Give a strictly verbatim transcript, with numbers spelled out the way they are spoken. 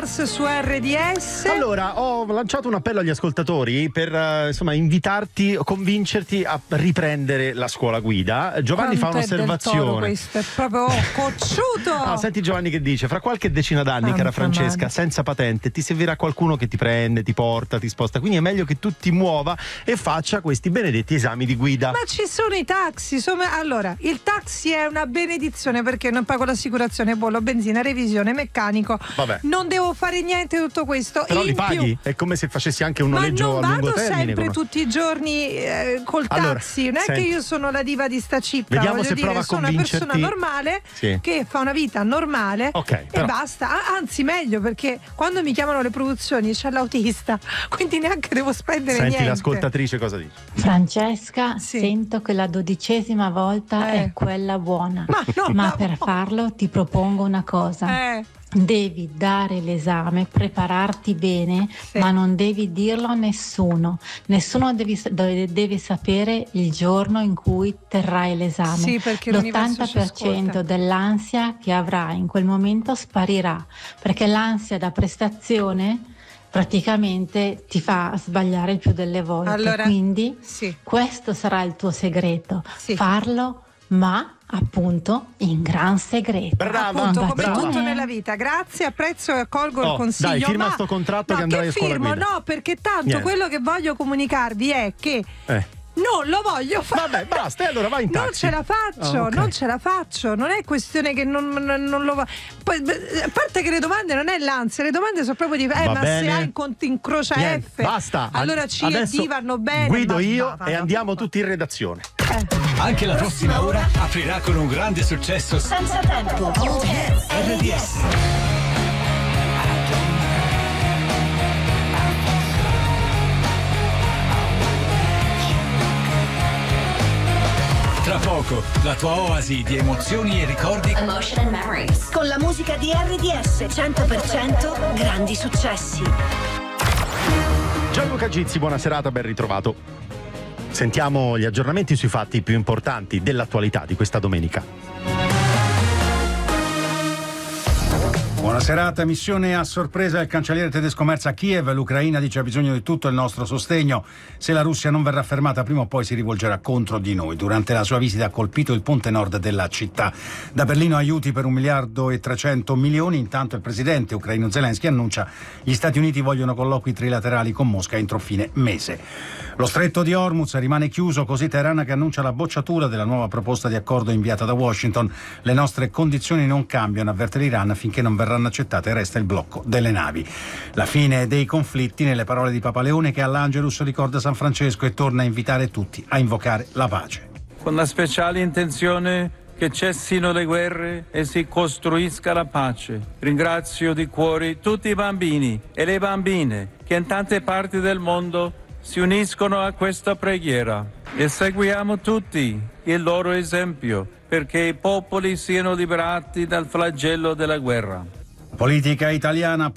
Thomas su R D S. Allora, ho lanciato un appello agli ascoltatori per uh, insomma invitarti, convincerti a riprendere la scuola guida. Giovanni Quanto fa un'osservazione. È del Toro, questo è proprio oh, cocciuto. Ah, senti Giovanni che dice: fra qualche decina d'anni, Tanta cara Francesca, male. senza patente ti servirà qualcuno che ti prende, ti porta, ti sposta. Quindi è meglio che tu ti muova e faccia questi benedetti esami di guida. Ma ci sono i taxi. Sono... Allora, il taxi è una benedizione perché non pago l'assicurazione, bollo, benzina, revisione, meccanico. Vabbè. Non devo fare niente di tutto questo. Però In li paghi? più... È come se facessi anche un Ma noleggio non a lungo vado termine. sempre come... tutti i giorni eh, col Allora, taxi. Non è senti. che io sono la diva di sta città. Vediamo voglio se dire, prova a sono una convincerti. persona normale Sì. che fa una vita normale Ok, e però- basta. Ah, anzi, meglio, perché quando mi chiamano le produzioni c'è l'autista, quindi neanche devo spendere Senti niente. l'ascoltatrice cosa dice. Francesca, Sì. sento che la dodicesima volta Eh. è quella buona. Ma no, Ma ma- per farlo ti propongo una cosa. Eh, Devi dare l'esame, prepararti bene, Sì. ma non devi dirlo a nessuno. Nessuno devi, deve, deve sapere il giorno in cui terrai l'esame. Sì, perché l'universo ci L'ottanta per cento ascolta. dell'ansia che avrai in quel momento sparirà, perché l'ansia da prestazione praticamente ti fa sbagliare il più delle volte. Allora, Quindi sì. questo sarà il tuo segreto, Sì. farlo, ma appunto in gran segreto. Brava, Appunto, come brava. tutto nella vita. Grazie, apprezzo e accolgo il Oh, consiglio. dai, firma ma sto contratto no, che andrai a scuola firmo? guida. No, perché tanto Niente. quello che voglio comunicarvi è che Eh. non lo voglio fare. Vabbè, basta, e allora vai in Non taxi. ce la faccio, Ah, ok. non ce la faccio. Non è questione che non, non, non lo va. Poi, beh, a parte che le domande non è l'ansia, le domande sono proprio di eh, Va ma bene. se hai in conto incrocia Niente, F. basta. Allora C e Adesso D vanno bene. Guido ma- io ma- ma- e ma- andiamo tutti in redazione. Anche la prossima ora aprirà con un grande successo Senza tempo. R D S. Tra poco, la tua oasi di emozioni e ricordi Emotion and Memories. Con la musica di R D S cento per cento grandi successi. Gianluca Gizzi, buona serata, ben ritrovato. Sentiamo gli aggiornamenti sui fatti più importanti dell'attualità di questa domenica. Buona serata, missione a sorpresa del cancelliere tedesco Merz a Kiev. L'Ucraina dice ha bisogno di tutto il nostro sostegno. Se la Russia non verrà fermata prima o poi si rivolgerà contro di noi. Durante la sua visita ha colpito il ponte nord della città. Da Berlino aiuti per un miliardo e trecento milioni. Intanto il presidente ucraino Zelensky annuncia gli Stati Uniti vogliono colloqui trilaterali con Mosca entro fine mese. Lo stretto di Hormuz rimane chiuso, così Teheran che annuncia la bocciatura della nuova proposta di accordo inviata da Washington. Le nostre condizioni non cambiano, avverte l'Iran, finché non verranno accettate resta il blocco delle navi. La fine dei conflitti, nelle parole di Papa Leone, che all'Angelus ricorda San Francesco e torna a invitare tutti a invocare la pace. Con la speciale intenzione che cessino le guerre e si costruisca la pace. Ringrazio di cuore tutti i bambini e le bambine che in tante parti del mondo si uniscono a questa preghiera e seguiamo tutti il loro esempio perché i popoli siano liberati dal flagello della guerra. Politica italiana.